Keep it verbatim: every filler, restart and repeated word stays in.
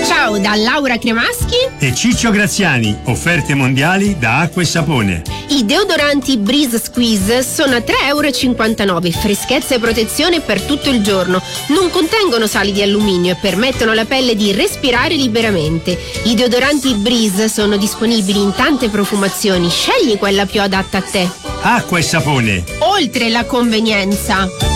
Ciao da Laura Cremaschi e Ciccio Graziani, offerte mondiali da Acqua e Sapone. I deodoranti Breeze Squeeze sono a tre e cinquantanove euro, freschezza e protezione per tutto il giorno, non contengono sali di alluminio e permettono alla pelle di respirare liberamente. I deodoranti Breeze sono disponibili in tante profumazioni, scegli quella più adatta a te. Acqua e Sapone. Oltre la convenienza.